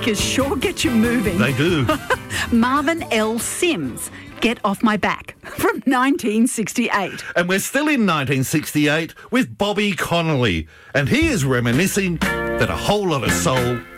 sure get you moving. They do. Marvin L. Sims, Get Off My Back, from 1968. And we're still in 1968 with Bobby Connolly. And he is reminiscing that a whole lot of soul